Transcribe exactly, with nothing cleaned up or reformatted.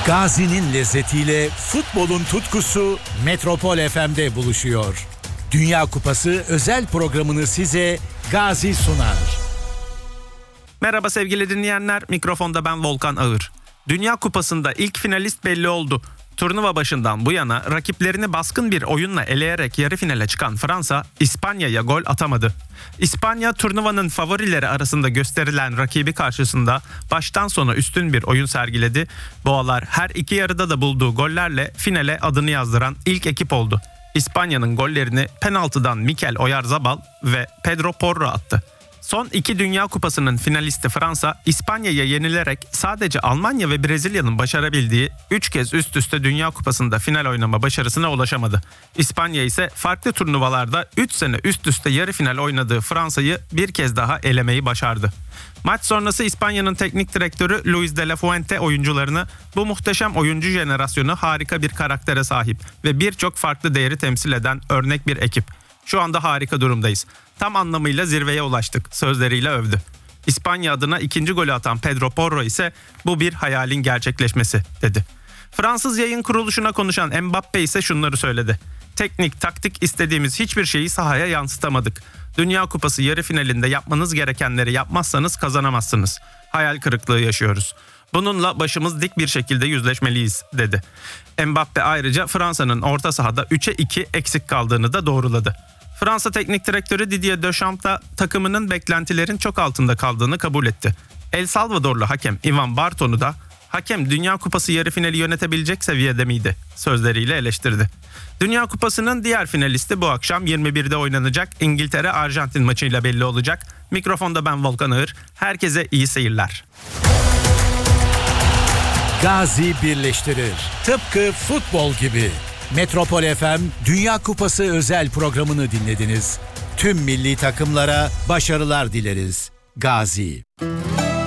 Gazi'nin lezzetiyle futbolun tutkusu Metropol F M'de buluşuyor. Dünya Kupası özel programını size Gazi sunar. Merhaba sevgili dinleyenler, mikrofonda ben Volkan Ağır. Dünya Kupası'nda ilk finalist belli oldu. Turnuva başından bu yana rakiplerini baskın bir oyunla eleyerek yarı finale çıkan Fransa, İspanya'ya gol atamadı. İspanya, turnuvanın favorileri arasında gösterilen rakibi karşısında baştan sona üstün bir oyun sergiledi. Boğalar her iki yarıda da bulduğu gollerle finale adını yazdıran ilk ekip oldu. İspanya'nın gollerini penaltıdan Mikel Oyarzabal ve Pedro Porro attı. Son iki Dünya Kupası'nın finalisti Fransa, İspanya'ya yenilerek sadece Almanya ve Brezilya'nın başarabildiği üç kez üst üste Dünya Kupası'nda final oynama başarısına ulaşamadı. İspanya ise farklı turnuvalarda üç sene üst üste yarı final oynadığı Fransa'yı bir kez daha elemeyi başardı. Maç sonrası İspanya'nın teknik direktörü Luis de la Fuente oyuncularını bu muhteşem oyuncu jenerasyonu harika bir karaktere sahip ve birçok farklı değeri temsil eden örnek bir ekip. Şu anda harika durumdayız. Tam anlamıyla zirveye ulaştık sözleriyle övdü. İspanya adına ikinci golü atan Pedro Porro ise bu bir hayalin gerçekleşmesi dedi. Fransız yayın kuruluşuna konuşan Mbappe ise şunları söyledi. Teknik, taktik istediğimiz hiçbir şeyi sahaya yansıtamadık. Dünya Kupası yarı finalinde yapmanız gerekenleri yapmazsanız kazanamazsınız. Hayal kırıklığı yaşıyoruz. Bununla başımız dik bir şekilde yüzleşmeliyiz dedi. Mbappe ayrıca Fransa'nın orta sahada üçe iki eksik kaldığını da doğruladı. Fransa Teknik Direktörü Didier Deschamps da takımının beklentilerin çok altında kaldığını kabul etti. El Salvadorlu hakem Ivan Barton'u da hakem Dünya Kupası yarı finali yönetebilecek seviyede miydi sözleriyle eleştirdi. Dünya Kupası'nın diğer finalisti bu akşam yirmi birde oynanacak İngiltere-Arjantin maçıyla belli olacak. Mikrofonda ben Volkan Ağır. Herkese iyi seyirler. Gazi birleştirir. Tıpkı futbol gibi. Metropol F M Dünya Kupası özel programını dinlediniz. Tüm milli takımlara başarılar dileriz. Gazi.